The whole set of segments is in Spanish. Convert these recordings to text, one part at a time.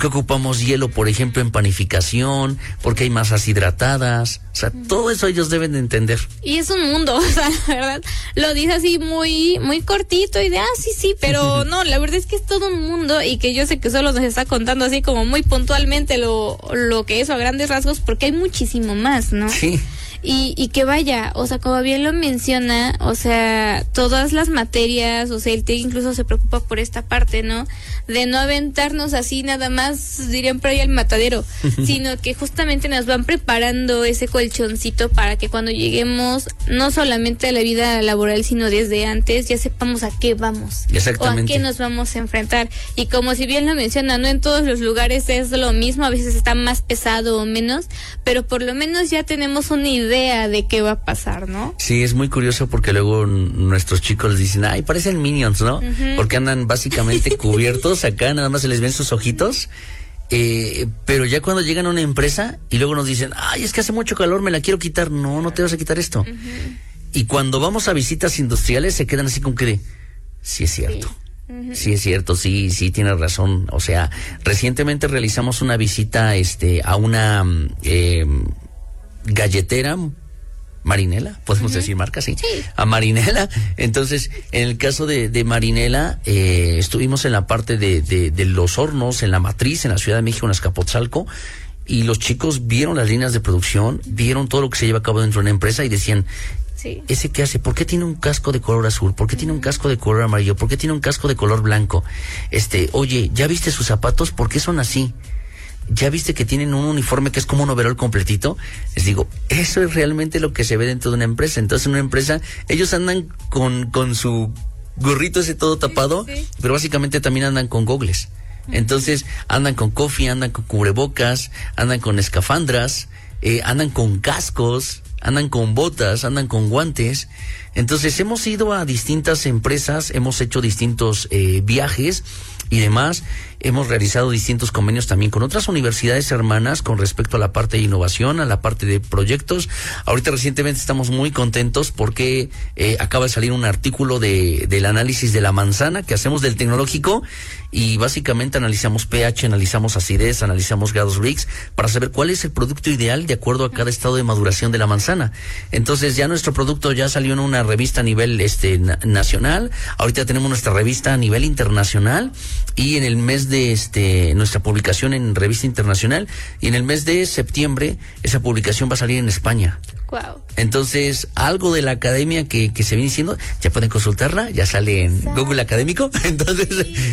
qué ocupamos hielo, por ejemplo, en panificación, por qué hay masas hidratadas. O sea, todo eso ellos deben de entender. Y es un mundo, o sea, la verdad, lo dice así muy cortito y de, sí, pero no, la verdad es que es todo un mundo y que yo sé que solo nos está contando así como muy puntualmente lo que es a grandes rasgos, porque hay muchísimo más, ¿no? Sí. Y que vaya, o sea, como bien lo menciona, o sea, todas las materias, o sea, el TEC incluso se preocupa por esta parte, ¿no? De no aventarnos así nada más, dirían por ahí al matadero, sino que justamente nos van preparando ese colchoncito para que cuando lleguemos, no solamente a la vida laboral, sino desde antes, ya sepamos a qué vamos. Exactamente. O a qué nos vamos a enfrentar. Y como si bien lo menciona, no en todos los lugares es lo mismo, a veces está más pesado o menos, pero por lo menos ya tenemos una idea de qué va a pasar, ¿no? Sí, es muy curioso porque luego nuestros chicos les dicen, ay, parecen Minions, ¿no? Porque andan básicamente cubiertos acá, nada más se les ven sus ojitos. Pero ya cuando llegan a una empresa y luego nos dicen, ay, es que hace mucho calor, me la quiero quitar. No te vas a quitar esto. Y cuando vamos a visitas industriales se quedan así como que de, sí es cierto. Sí es cierto, sí tienes razón. O sea, recientemente realizamos una visita a una galletera Marinela, podemos decir marca, sí, a Marinela. Entonces, en el caso de Marinela, estuvimos en la parte de los hornos, en la matriz, en la Ciudad de México, en Azcapotzalco, y los chicos vieron las líneas de producción, vieron todo lo que se lleva a cabo dentro de una empresa y decían, ¿ese qué hace? ¿Por qué tiene un casco de color azul? ¿Por qué tiene un casco de color amarillo? ¿Por qué tiene un casco de color blanco? Oye, ¿ya viste sus zapatos? ¿Por qué son así? ¿Ya viste que tienen un uniforme que es como un overol completito? Les digo, eso es realmente lo que se ve dentro de una empresa. Entonces, en una empresa, ellos andan con su gorrito ese todo tapado, pero básicamente también andan con gogles. Entonces, andan con coffee, andan con cubrebocas, andan con escafandras, andan con cascos, andan con botas, andan con guantes. Entonces, hemos ido a distintas empresas, hemos hecho distintos viajes y demás. Hemos realizado distintos convenios también con otras universidades hermanas con respecto a la parte de innovación, a la parte de proyectos. Ahorita recientemente estamos muy contentos porque acaba de salir un artículo del análisis de la manzana que hacemos del tecnológico y básicamente analizamos pH, analizamos acidez, analizamos grados Brix para saber cuál es el producto ideal de acuerdo a cada estado de maduración de la manzana. Entonces ya nuestro producto ya salió en una revista a nivel nacional. Ahorita tenemos nuestra revista a nivel internacional y en el mes de nuestra publicación en revista internacional y en el mes de septiembre esa publicación va a salir en España. Wow. Entonces, algo de la academia que se viene diciendo, ya pueden consultarla, ya sale en Google Académico. Entonces,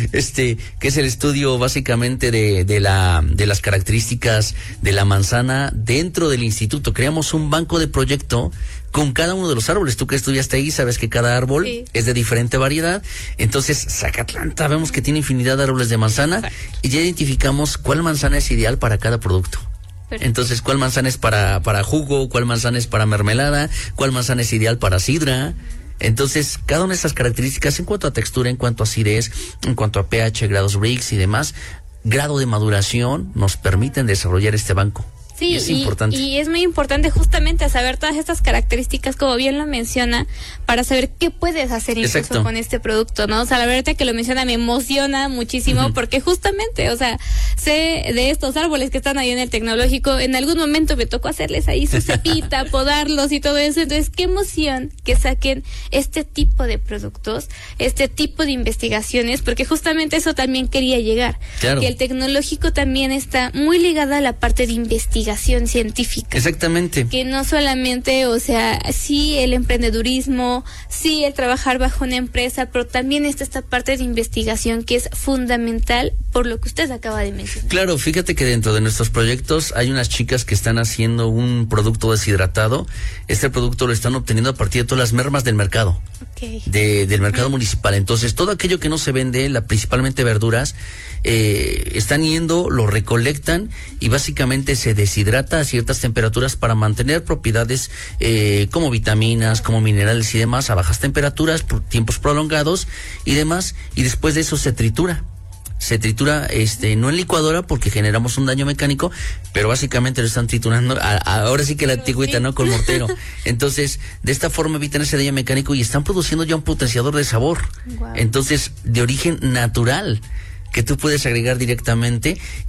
que es el estudio básicamente de las características de la manzana dentro del instituto. Creamos un banco de proyecto con cada uno de los árboles. Tú que estudiaste ahí sabes que cada árbol es de diferente variedad. Entonces, Zacatlanta vemos que tiene infinidad de árboles de manzana y ya identificamos cuál manzana es ideal para cada producto. Entonces, ¿cuál manzana es para jugo? ¿Cuál manzana es para mermelada? ¿Cuál manzana es ideal para sidra? Entonces, cada una de esas características en cuanto a textura, en cuanto a acidez, en cuanto a pH, grados Brix y demás, grado de maduración, nos permiten desarrollar este banco. Sí, es importante. Y es muy importante justamente saber todas estas características, como bien lo menciona, para saber qué puedes hacer incluso con este producto, ¿no? O sea, la verdad que lo menciona me emociona muchísimo porque justamente, o sea, sé de estos árboles que están ahí en el tecnológico, en algún momento me tocó hacerles ahí su cepita, podarlos y todo eso, entonces qué emoción que saquen este tipo de productos, este tipo de investigaciones, porque justamente eso también quería llegar, que el tecnológico también está muy ligado a la parte de investigación científica. Exactamente. Que no solamente, o sea, sí el emprendedurismo, sí el trabajar bajo una empresa, pero también está esta parte de investigación que es fundamental por lo que usted acaba de mencionar. Claro, fíjate que dentro de nuestros proyectos hay unas chicas que están haciendo un producto deshidratado. Este producto lo están obteniendo a partir de todas las mermas del mercado. Del mercado municipal. Entonces, todo aquello que no se vende, principalmente verduras, están yendo, lo recolectan y básicamente se deshidrata a ciertas temperaturas para mantener propiedades como vitaminas, como minerales y demás a bajas temperaturas por tiempos prolongados y demás, y después de eso se tritura, no en licuadora porque generamos un daño mecánico, pero básicamente lo están triturando, ahora sí que la antigüita, ¿no? Con mortero. Entonces, de esta forma evitan ese daño mecánico y están produciendo ya un potenciador de sabor. Entonces, de origen natural, que tú puedes agregar directamente